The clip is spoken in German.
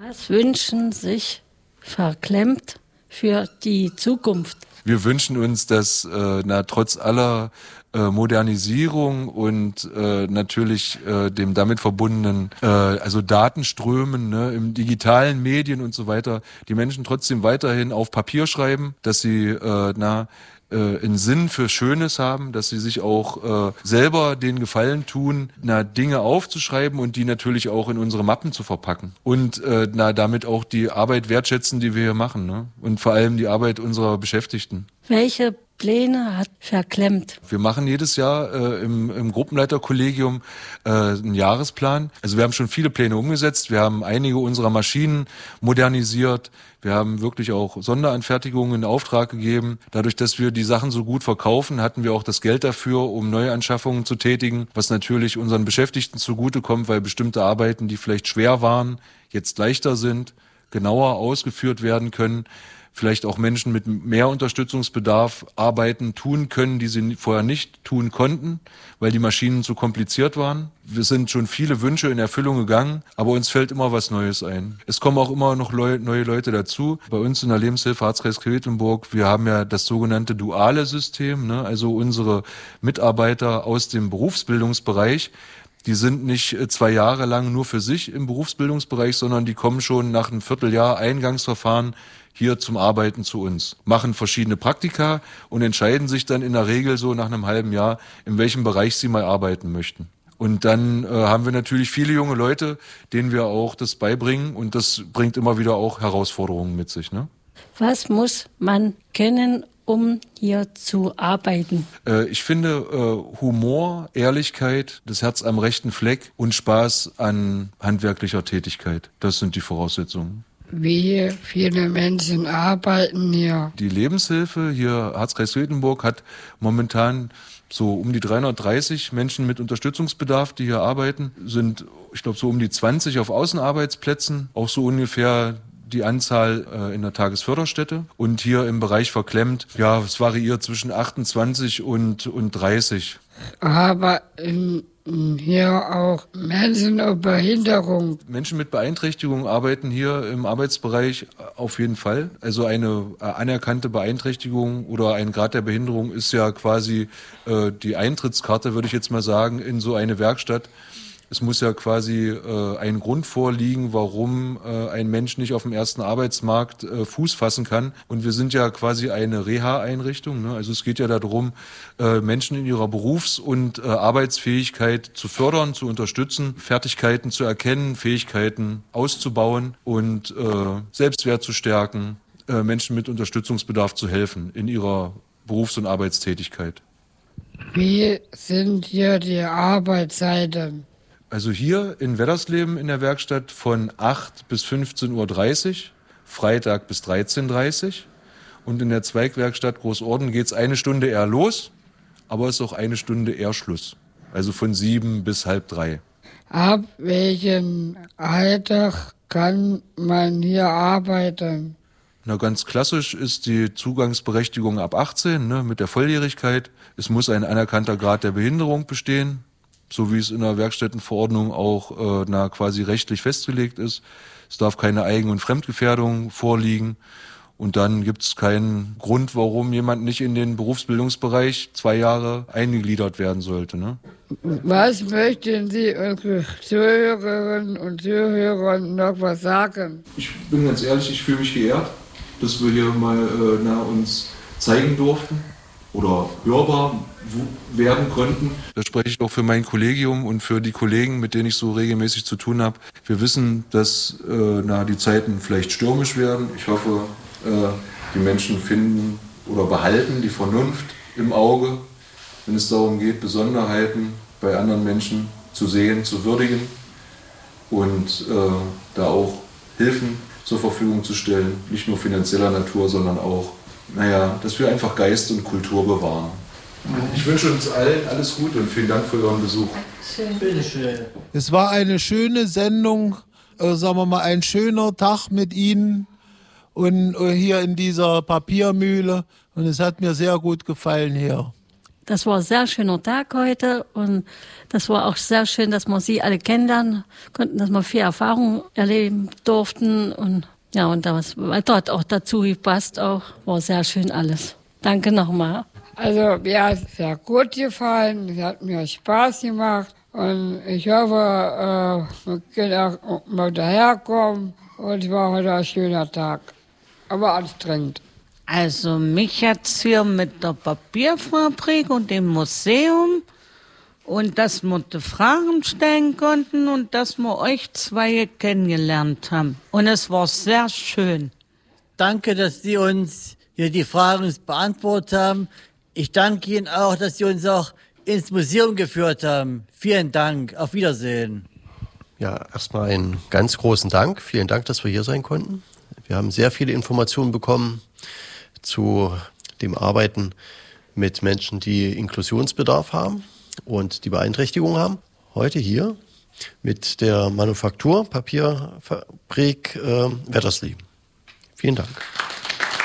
Was wünschen sich verklemmt für die Zukunft? Wir wünschen uns, dass trotz aller Modernisierung und natürlich dem damit verbundenen also Datenströmen, ne, im digitalen Medien und so weiter, die Menschen trotzdem weiterhin auf Papier schreiben, dass sie einen Sinn für Schönes haben, dass sie sich auch selber den Gefallen tun, Dinge aufzuschreiben und die natürlich auch in unsere Mappen zu verpacken. Und damit auch die Arbeit wertschätzen, die wir hier machen, ne? Und vor allem die Arbeit unserer Beschäftigten. Welche Pläne hat verklemmt? Wir machen jedes Jahr im Gruppenleiterkollegium einen Jahresplan. Also wir haben schon viele Pläne umgesetzt. Wir haben einige unserer Maschinen modernisiert. Wir haben wirklich auch Sonderanfertigungen in Auftrag gegeben. Dadurch, dass wir die Sachen so gut verkaufen, hatten wir auch das Geld dafür, um Neuanschaffungen zu tätigen, was natürlich unseren Beschäftigten zugutekommt, weil bestimmte Arbeiten, die vielleicht schwer waren, jetzt leichter sind, genauer ausgeführt werden können. Vielleicht auch Menschen mit mehr Unterstützungsbedarf Arbeiten tun können, die sie vorher nicht tun konnten, weil die Maschinen zu kompliziert waren. Wir sind schon viele Wünsche in Erfüllung gegangen, aber uns fällt immer was Neues ein. Es kommen auch immer noch neue Leute dazu. Bei uns in der Lebenshilfe Harzkreis Quedlinburg, wir haben ja das sogenannte duale System, ne? Also unsere Mitarbeiter aus dem Berufsbildungsbereich, die sind nicht 2 Jahre lang nur für sich im Berufsbildungsbereich, sondern die kommen schon nach einem Vierteljahr Eingangsverfahren hier zum Arbeiten zu uns, machen verschiedene Praktika und entscheiden sich dann in der Regel so nach einem halben Jahr, in welchem Bereich sie mal arbeiten möchten. Und dann haben wir natürlich viele junge Leute, denen wir auch das beibringen und das bringt immer wieder auch Herausforderungen mit sich, ne? Was muss man können, um hier zu arbeiten? Ich finde Humor, Ehrlichkeit, das Herz am rechten Fleck und Spaß an handwerklicher Tätigkeit. Das sind die Voraussetzungen. Wie viele Menschen arbeiten hier? Die Lebenshilfe hier Harzkreis Quedlinburg hat momentan so um die 330 Menschen mit Unterstützungsbedarf, die hier arbeiten. Sind, ich glaube, so um die 20 auf Außenarbeitsplätzen, auch so ungefähr die Anzahl in der Tagesförderstätte. Und hier im Bereich verklemmt, ja, es variiert zwischen 28 und 30. Aber hier auch Menschen mit Behinderung. Menschen mit Beeinträchtigung arbeiten hier im Arbeitsbereich auf jeden Fall. Also eine anerkannte Beeinträchtigung oder ein Grad der Behinderung ist ja quasi die Eintrittskarte, würde ich jetzt mal sagen, in so eine Werkstatt. Es muss ja quasi ein Grund vorliegen, warum ein Mensch nicht auf dem ersten Arbeitsmarkt Fuß fassen kann. Und wir sind ja quasi eine Reha-Einrichtung, ne? Also es geht ja darum, Menschen in ihrer Berufs- und Arbeitsfähigkeit zu fördern, zu unterstützen, Fertigkeiten zu erkennen, Fähigkeiten auszubauen und Selbstwert zu stärken, Menschen mit Unterstützungsbedarf zu helfen in ihrer Berufs- und Arbeitstätigkeit. Wie sind hier die Arbeitszeiten? Also hier in Weddersleben in der Werkstatt von 8 bis 15:30 Uhr, Freitag bis 13:30 Uhr. Und in der Zweigwerkstatt Großorden geht es 1 Stunde eher los, aber es ist auch 1 Stunde eher Schluss. Also von 7 bis 2:30. Ab welchem Alter kann man hier arbeiten? Na, ganz klassisch ist die Zugangsberechtigung ab 18, ne, mit der Volljährigkeit. Es muss ein anerkannter Grad der Behinderung bestehen, so wie es in der Werkstättenverordnung auch quasi rechtlich festgelegt ist. Es darf keine Eigen- und Fremdgefährdung vorliegen. Und dann gibt es keinen Grund, warum jemand nicht in den Berufsbildungsbereich 2 Jahre eingegliedert werden sollte, ne? Was möchten Sie unseren Zuhörerinnen und Zuhörern noch was sagen? Ich bin ganz ehrlich, ich fühle mich geehrt, dass wir hier mal uns zeigen durften oder hörbar werden konnten. Da spreche ich auch für mein Kollegium und für die Kollegen, mit denen ich so regelmäßig zu tun habe. Wir wissen, dass die Zeiten vielleicht stürmisch werden. Ich hoffe, die Menschen finden oder behalten die Vernunft im Auge, wenn es darum geht, Besonderheiten bei anderen Menschen zu sehen, zu würdigen und da auch Hilfen zur Verfügung zu stellen, nicht nur finanzieller Natur, sondern auch, dass wir einfach Geist und Kultur bewahren. Ich wünsche uns allen alles Gute und vielen Dank für Ihren Besuch. Bitteschön. Es war eine schöne Sendung, sagen wir mal, ein schöner Tag mit Ihnen und hier in dieser Papiermühle und es hat mir sehr gut gefallen hier. Das war ein sehr schöner Tag heute und das war auch sehr schön, dass wir Sie alle kennenlernen konnten, dass wir viel Erfahrung erleben durften und ja, und das Wetter hat auch dazu gepasst, auch war sehr schön alles. Danke nochmal. Also mir hat es sehr gut gefallen, es hat mir Spaß gemacht und ich hoffe, wir können auch mal daherkommen und es war heute ein schöner Tag, aber anstrengend. Also mich hat's hier mit der Papierfabrik und dem Museum und dass wir die Fragen stellen konnten und dass wir euch zwei kennengelernt haben. Und es war sehr schön. Danke, dass Sie uns hier die Fragen beantwortet haben. Ich danke Ihnen auch, dass Sie uns auch ins Museum geführt haben. Vielen Dank. Auf Wiedersehen. Ja, erstmal einen ganz großen Dank. Vielen Dank, dass wir hier sein konnten. Wir haben sehr viele Informationen bekommen zu dem Arbeiten mit Menschen, die Inklusionsbedarf haben und die Beeinträchtigung haben. Heute hier mit der Manufaktur Papierfabrik Wettersli. Vielen Dank.